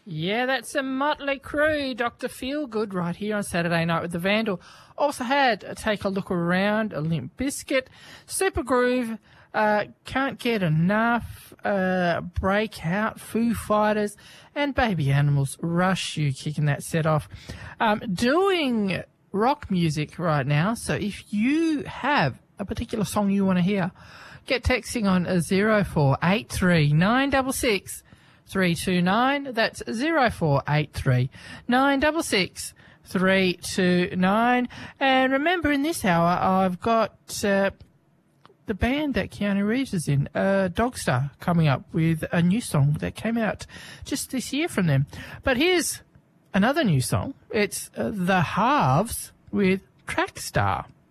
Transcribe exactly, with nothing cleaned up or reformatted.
Yeah, that's a Motley Crue, Doctor Feelgood, right here on Saturday Night with the Vandal. Also had a Take a Look Around, a Limp Bizkit, Super Groove, uh, Can't Get Enough, uh, Breakout, Foo Fighters, and Baby Animals, Rush You, kicking that set off. Um, doing rock music right now, so if you have a particular song you want to hear, get texting on zero four eight three nine six six three two nine. That's zero four eight three nine six six three two nine. And remember, in this hour, I've got uh, the band that Keanu Reeves is in, uh, Dogstar, coming up with a new song that came out just this year from them. But here's another new song. It's uh, The Halves with Trackstar.